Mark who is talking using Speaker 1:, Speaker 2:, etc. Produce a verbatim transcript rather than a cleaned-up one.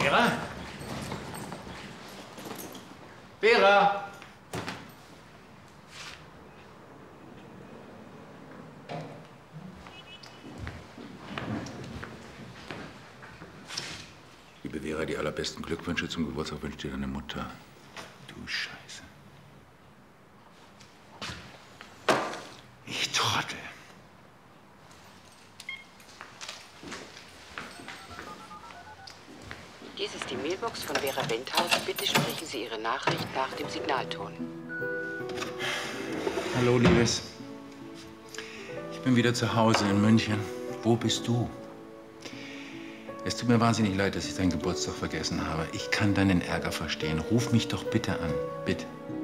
Speaker 1: Vera? Vera? Liebe Vera, die allerbesten Glückwünsche zum Geburtstag wünscht dir deine Mutter. Du Scheiße. Ich Trottel.
Speaker 2: Dies ist die Mailbox von Vera Benthausen. Bitte sprechen Sie Ihre Nachricht nach dem Signalton.
Speaker 1: Hallo, Liebes. Ich bin wieder zu Hause in München. Wo bist du? Es tut mir wahnsinnig leid, dass ich deinen Geburtstag vergessen habe. Ich kann deinen Ärger verstehen. Ruf mich doch bitte an. Bitte.